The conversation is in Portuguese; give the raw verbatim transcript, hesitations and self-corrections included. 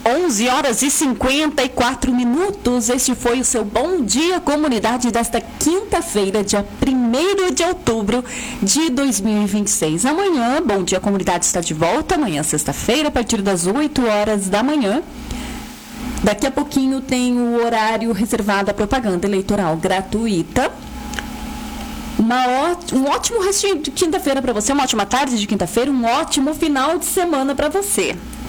onze horas e cinquenta e quatro minutos. Este foi o seu Bom Dia Comunidade desta quinta-feira, dia primeiro de outubro de dois mil e vinte e seis. Amanhã, Bom Dia Comunidade está de volta. Amanhã, sexta-feira, a partir das oito horas da manhã. Daqui a pouquinho tem o horário reservado à propaganda eleitoral gratuita. Uma ó... Um ótimo restinho de quinta-feira para você, uma ótima tarde de quinta-feira, um ótimo final de semana para você.